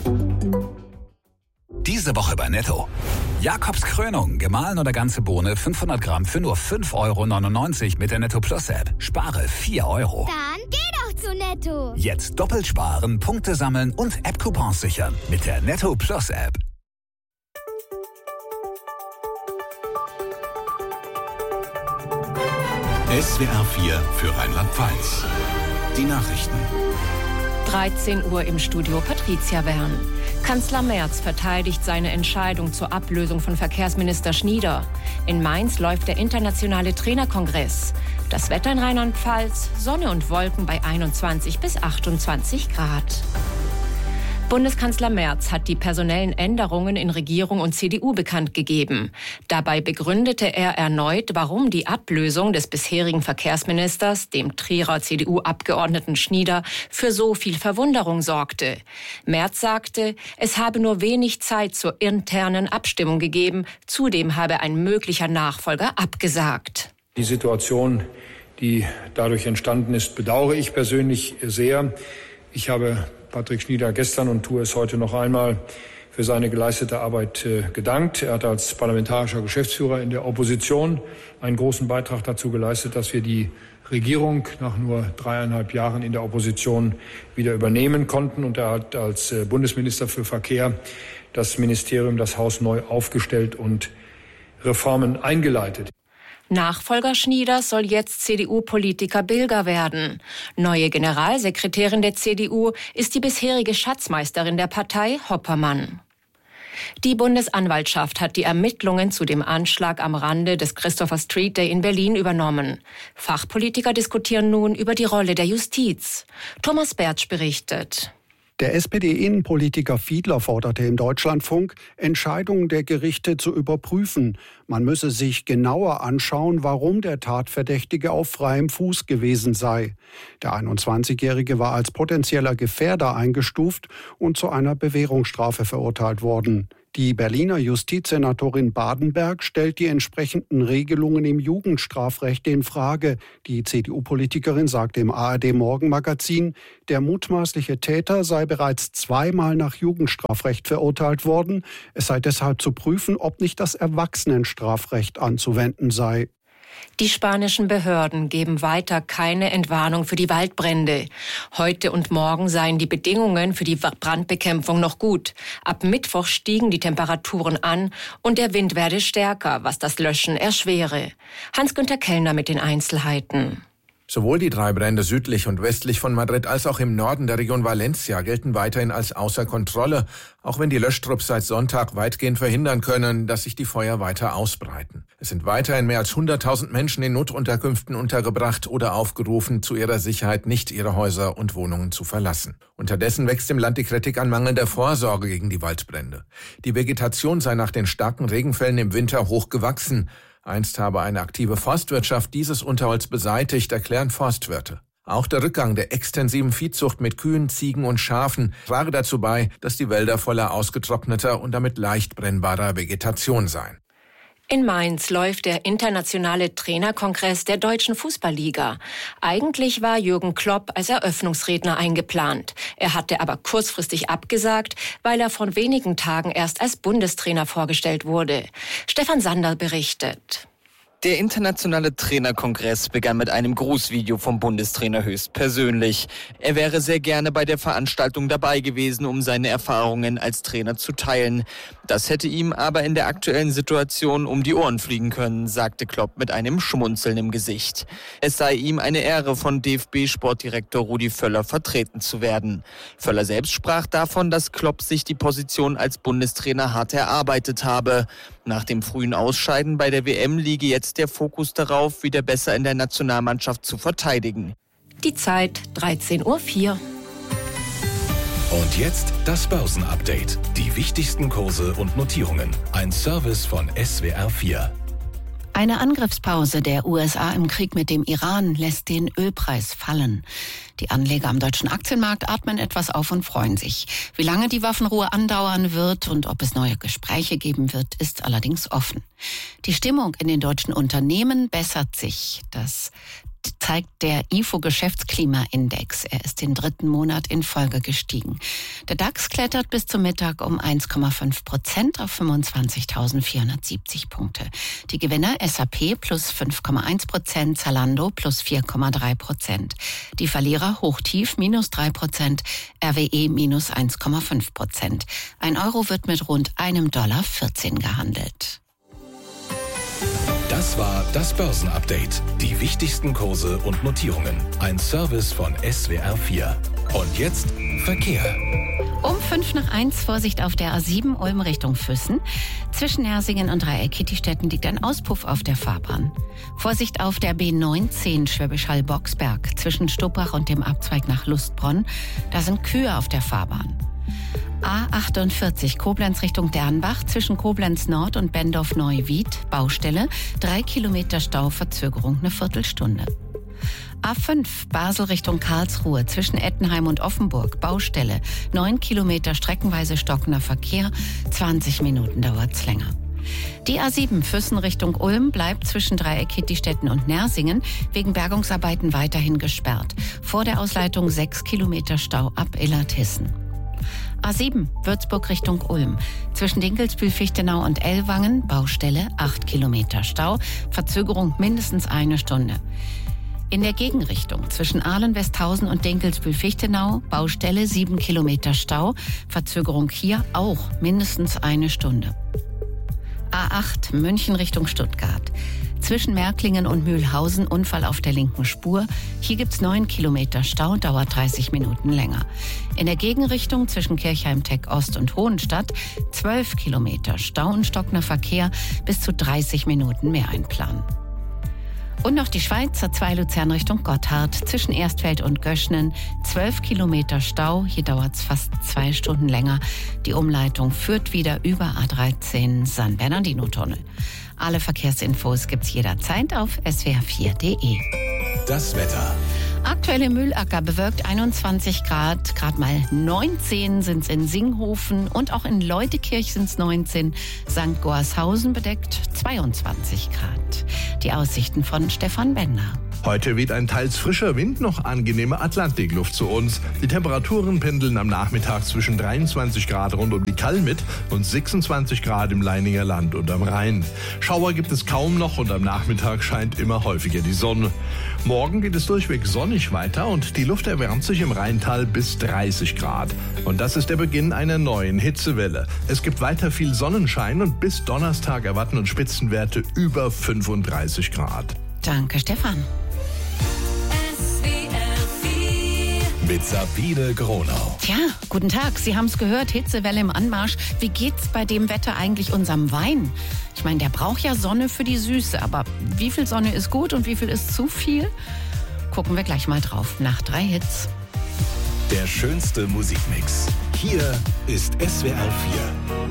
Diese Woche bei Netto. Jakobs Krönung, gemahlen oder ganze Bohne, 500 Gramm für nur 5,99 € mit der Netto Plus App. Spare 4 €. Dann geh doch zu Netto. Jetzt doppelt sparen, Punkte sammeln und App-Coupons sichern mit der Netto Plus App. SWR 4 für Rheinland-Pfalz. Die Nachrichten. 13 Uhr im Studio Patricia Wern. Kanzler Merz verteidigt seine Entscheidung zur Ablösung von Verkehrsminister Schnieder. In Mainz läuft der internationale Trainerkongress. Das Wetter in Rheinland-Pfalz, Sonne und Wolken bei 21 bis 28 Grad. Bundeskanzler Merz hat die personellen Änderungen in Regierung und CDU bekannt gegeben. Dabei begründete er erneut, warum die Ablösung des bisherigen Verkehrsministers, dem Trierer CDU-Abgeordneten Schnieder, für so viel Verwunderung sorgte. Merz sagte, es habe nur wenig Zeit zur internen Abstimmung gegeben. Zudem habe ein möglicher Nachfolger abgesagt. Die Situation, die dadurch entstanden ist, bedauere ich persönlich sehr. Ich habe Patrick Schnieder gestern und tue es heute noch einmal für seine geleistete Arbeit gedankt. Er hat als parlamentarischer Geschäftsführer in der Opposition einen großen Beitrag dazu geleistet, dass wir die Regierung nach nur 3,5 Jahren in der Opposition wieder übernehmen konnten. Und er hat als Bundesminister für Verkehr das Ministerium, das Haus neu aufgestellt und Reformen eingeleitet. Nachfolger Schnieder soll jetzt CDU-Politiker Bilger werden. Neue Generalsekretärin der CDU ist die bisherige Schatzmeisterin der Partei, Hoppermann. Die Bundesanwaltschaft hat die Ermittlungen zu dem Anschlag am Rande des Christopher Street Day in Berlin übernommen. Fachpolitiker diskutieren nun über die Rolle der Justiz. Thomas Bertsch berichtet. Der SPD-Innenpolitiker Fiedler forderte im Deutschlandfunk, Entscheidungen der Gerichte zu überprüfen. Man müsse sich genauer anschauen, warum der Tatverdächtige auf freiem Fuß gewesen sei. Der 21-Jährige war als potenzieller Gefährder eingestuft und zu einer Bewährungsstrafe verurteilt worden. Die Berliner Justizsenatorin Badenberg stellt die entsprechenden Regelungen im Jugendstrafrecht in Frage. Die CDU-Politikerin sagte im ARD-Morgenmagazin, der mutmaßliche Täter sei bereits 2-mal nach Jugendstrafrecht verurteilt worden. Es sei deshalb zu prüfen, ob nicht das Erwachsenenstrafrecht anzuwenden sei. Die spanischen Behörden geben weiter keine Entwarnung für die Waldbrände. Heute und morgen seien die Bedingungen für die Brandbekämpfung noch gut. Ab Mittwoch stiegen die Temperaturen an und der Wind werde stärker, was das Löschen erschwere. Hans-Günther Kellner mit den Einzelheiten. Sowohl die 3 Brände südlich und westlich von Madrid als auch im Norden der Region Valencia gelten weiterhin als außer Kontrolle, auch wenn die Löschtrupps seit Sonntag weitgehend verhindern können, dass sich die Feuer weiter ausbreiten. Es sind weiterhin mehr als 100.000 Menschen in Notunterkünften untergebracht oder aufgerufen, zu ihrer Sicherheit nicht ihre Häuser und Wohnungen zu verlassen. Unterdessen wächst im Land die Kritik an mangelnder Vorsorge gegen die Waldbrände. Die Vegetation sei nach den starken Regenfällen im Winter hoch gewachsen. Einst habe eine aktive Forstwirtschaft dieses Unterholz beseitigt, erklären Forstwirte. Auch der Rückgang der extensiven Viehzucht mit Kühen, Ziegen und Schafen trage dazu bei, dass die Wälder voller ausgetrockneter und damit leicht brennbarer Vegetation seien. In Mainz läuft der internationale Trainerkongress der Deutschen Fußballliga. Eigentlich war Jürgen Klopp als Eröffnungsredner eingeplant. Er hatte aber kurzfristig abgesagt, weil er vor wenigen Tagen erst als Bundestrainer vorgestellt wurde. Stefan Sander berichtet. Der internationale Trainerkongress begann mit einem Grußvideo vom Bundestrainer höchstpersönlich. Er wäre sehr gerne bei der Veranstaltung dabei gewesen, um seine Erfahrungen als Trainer zu teilen. Das hätte ihm aber in der aktuellen Situation um die Ohren fliegen können, sagte Klopp mit einem Schmunzeln im Gesicht. Es sei ihm eine Ehre, von DFB-Sportdirektor Rudi Völler vertreten zu werden. Völler selbst sprach davon, dass Klopp sich die Position als Bundestrainer hart erarbeitet habe. Nach dem frühen Ausscheiden bei der WM liege jetzt der Fokus darauf, wieder besser in der Nationalmannschaft zu verteidigen. Die Zeit 13:04 Uhr. Und jetzt das Börsenupdate. Die wichtigsten Kurse und Notierungen. Ein Service von SWR 4. Eine Angriffspause der USA im Krieg mit dem Iran lässt den Ölpreis fallen. Die Anleger am deutschen Aktienmarkt atmen etwas auf und freuen sich. Wie lange die Waffenruhe andauern wird und ob es neue Gespräche geben wird, ist allerdings offen. Die Stimmung in den deutschen Unternehmen bessert sich. Das zeigt der IFO-Geschäftsklimaindex. Er ist den 3. Monat in Folge gestiegen. Der DAX klettert bis zum Mittag um 1,5% auf 25.470 Punkte. Die Gewinner SAP plus 5,1%, Zalando plus 4,3%. Die Verlierer Hochtief minus 3%, RWE minus 1,5%. Ein Euro wird mit rund $1,14 gehandelt. Das war das Börsenupdate. Die wichtigsten Kurse und Notierungen. Ein Service von SWR4. Und jetzt Verkehr. Um 1:05 Vorsicht auf der A7 Ulm Richtung Füssen. Zwischen Nersingen und Dreieck-Kittistetten liegt ein Auspuff auf der Fahrbahn. Vorsicht auf der B19 Schwäbisch Hall-Boxberg zwischen Stuppach und dem Abzweig nach Lustbronn. Da sind Kühe auf der Fahrbahn. A48 Koblenz Richtung Dernbach zwischen Koblenz Nord und Bendorf-Neuwied, Baustelle, 3 Kilometer Stau, Verzögerung eine Viertelstunde. A5 Basel Richtung Karlsruhe zwischen Ettenheim und Offenburg, Baustelle, 9 Kilometer streckenweise stockender Verkehr, 20 Minuten dauert's länger. Die A7 Füssen Richtung Ulm bleibt zwischen Dreieck-Kittistetten und Nersingen wegen Bergungsarbeiten weiterhin gesperrt. Vor der Ausleitung 6 Kilometer Stau ab Illertissen. A7 Würzburg Richtung Ulm. Zwischen Dinkelsbühl-Fichtenau und Ellwangen, Baustelle, 8 Kilometer Stau, Verzögerung mindestens 1 Stunde. In der Gegenrichtung zwischen Ahlen-Westhausen und Dinkelsbühl-Fichtenau, Baustelle, 7 Kilometer Stau, Verzögerung hier auch mindestens 1 Stunde. A8 München Richtung Stuttgart. Zwischen Märklingen und Mühlhausen Unfall auf der linken Spur. Hier gibt's 9 Kilometer Stau, dauert 30 Minuten länger. In der Gegenrichtung zwischen Kirchheim-Tech Ost und Hohenstadt 12 Kilometer Stau und stockender Verkehr, bis zu 30 Minuten mehr einplanen. Und noch die Schweiz, A2 Luzern Richtung Gotthard, zwischen Erstfeld und Göschnen, 12 Kilometer Stau, hier dauert's fast 2 Stunden länger. Die Umleitung führt wieder über A13 San Bernardino-Tunnel. Alle Verkehrsinfos gibt's jederzeit auf swr4.de. Das Wetter. Aktuell im Mühlacker bewölkt 21 Grad, gerade mal 19 sind's in Singhofen und auch in Leutekirch sind's 19, St. Goarshausen bedeckt 22 Grad. Die Aussichten von Stefan Bender. Heute weht ein teils frischer Wind, noch angenehme Atlantikluft zu uns. Die Temperaturen pendeln am Nachmittag zwischen 23 Grad rund um die Kalmit und 26 Grad im Leininger Land und am Rhein. Schauer gibt es kaum noch und am Nachmittag scheint immer häufiger die Sonne. Morgen geht es durchweg sonnig weiter und die Luft erwärmt sich im Rheintal bis 30 Grad. Und das ist der Beginn einer neuen Hitzewelle. Es gibt weiter viel Sonnenschein und bis Donnerstag erwarten uns Spitzenwerte über 35 Grad. Danke, Stefan. Mit Sabine Gronau. Tja, guten Tag. Sie haben es gehört, Hitzewelle im Anmarsch. Wie geht's bei dem Wetter eigentlich unserem Wein? Ich meine, der braucht ja Sonne für die Süße. Aber wie viel Sonne ist gut und wie viel ist zu viel? Gucken wir gleich mal drauf. Nach 3 Hits. Der schönste Musikmix. Hier ist SWR4.